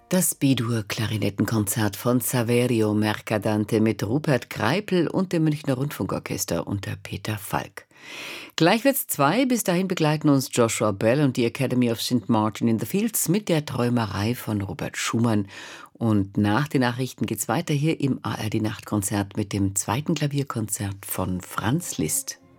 Das B-Dur-Klarinettenkonzert von Saverio Mercadante mit Rupert Greipel und dem Münchner Rundfunkorchester unter Peter Falk. Gleich wird's 2, bis dahin begleiten uns Joshua Bell und die Academy of St. Martin in the Fields mit der Träumerei von Robert Schumann. Und nach den Nachrichten geht's weiter hier im ARD Nachtkonzert mit dem zweiten Klavierkonzert von Franz Liszt.